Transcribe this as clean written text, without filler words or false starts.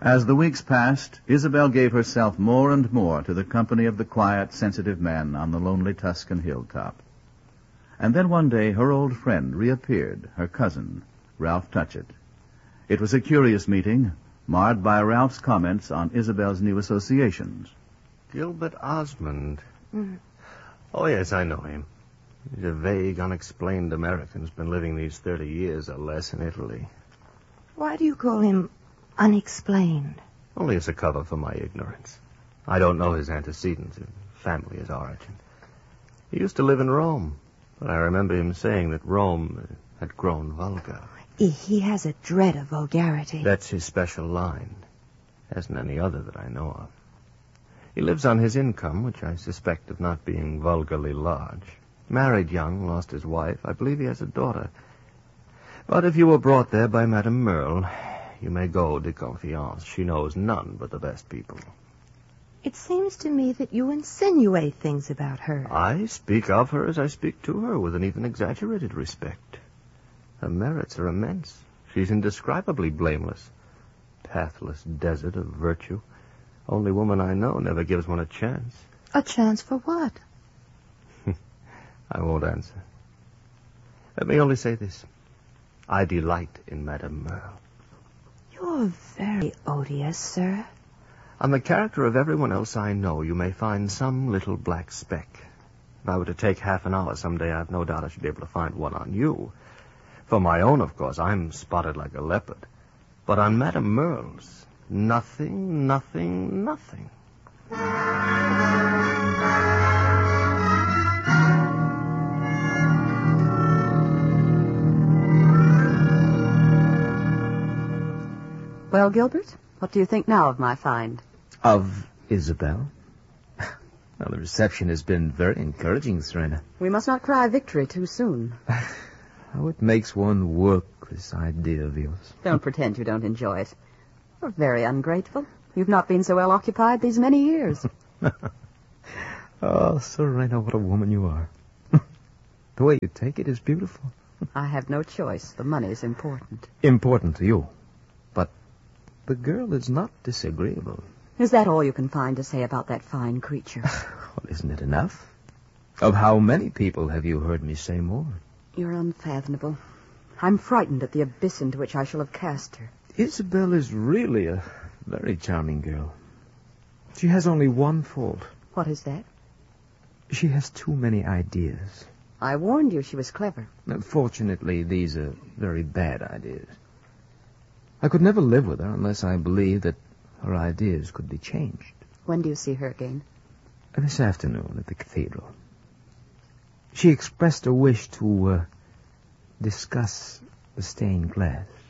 As the weeks passed, Isabel gave herself more and more to the company of the quiet, sensitive man on the lonely Tuscan hilltop. And then one day her old friend reappeared, her cousin, Ralph Touchett. It was a curious meeting, marred by Ralph's comments on Isabel's new associations. Gilbert Osmond. Oh, yes, I know him. He's a vague, unexplained American who's been living these 30 years or less in Italy. Why do you call him unexplained? Only as a cover for my ignorance. I don't know his antecedents, his family, his origin. He used to live in Rome, but I remember him saying that Rome had grown vulgar. He has a dread of vulgarity. That's his special line. Hasn't any other that I know of. He lives on his income, which I suspect of not being vulgarly large. Married young, lost his wife. I believe he has a daughter. But if you were brought there by Madame Merle, you may go de confiance. She knows none but the best people. It seems to me that you insinuate things about her. I speak of her as I speak to her, with an even exaggerated respect. Her merits are immense. She's indescribably blameless. Pathless desert of virtue. Only woman I know never gives one a chance. A chance for what? I won't answer. Let me only say this. I delight in Madame Merle. You're very odious, sir. On the character of everyone else I know, you may find some little black speck. If I were to take half an hour someday, I've no doubt I should be able to find one on you. For my own, of course, I'm spotted like a leopard. But on Madame Merle's, nothing, nothing, nothing. Well, Gilbert, what do you think now of my find? Of Isabel? Well, the reception has been very encouraging, Serena. We must not cry victory too soon. How it makes one work, this idea of yours. Don't pretend you don't enjoy it. You're very ungrateful. You've not been so well occupied these many years. Oh, Serena, what a woman you are. The way you take it is beautiful. I have no choice. The money's important. Important to you. But the girl is not disagreeable. Is that all you can find to say about that fine creature? Well, isn't it enough? Of how many people have you heard me say more? You're unfathomable. I'm frightened at the abyss into which I shall have cast her. Isabel is really a very charming girl. She has only one fault. What is that? She has too many ideas. I warned you she was clever. Fortunately, these are very bad ideas. I could never live with her unless I believed that her ideas could be changed. When do you see her again? This afternoon at the cathedral. She expressed a wish to discuss the stained glass.